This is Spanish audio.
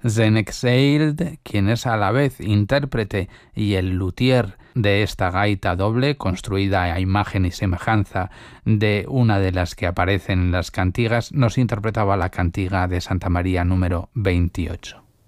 Zenexeild, quien es a la vez intérprete y el luthier de esta gaita doble, construida a imagen y semejanza de una de las que aparecen en las cantigas, nos interpretaba la cantiga de Santa María número 28.